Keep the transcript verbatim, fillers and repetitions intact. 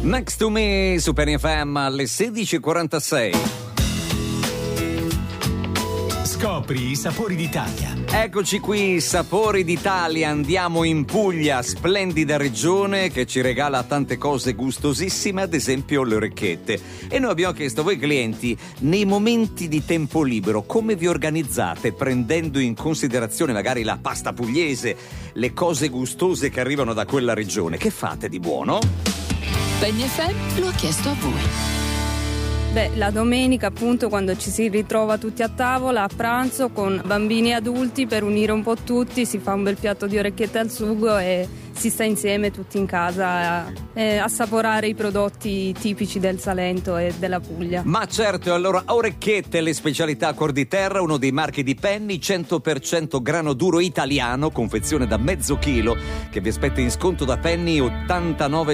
Next to Me su Penny F M alle sedici e quarantasei. Scopri i sapori d'Italia. Eccoci qui, Sapori d'Italia. Andiamo in Puglia, splendida regione che ci regala tante cose gustosissime, ad esempio le orecchiette. E noi abbiamo chiesto a voi clienti, nei momenti di tempo libero, come vi organizzate, prendendo in considerazione magari la pasta pugliese, le cose gustose che arrivano da quella regione. Che fate di buono? Penny F M lo ha chiesto a voi. Beh, la domenica appunto, quando ci si ritrova tutti a tavola a pranzo con bambini e adulti, per unire un po' tutti si fa un bel piatto di orecchiette al sugo e si sta insieme tutti in casa a eh, assaporare i prodotti tipici del Salento e della Puglia. Ma certo, allora Orecchiette, le specialità a cuor di terra, uno dei marchi di Penny, cento per cento grano duro italiano, confezione da mezzo chilo, che vi aspetta in sconto da Penny ottantanove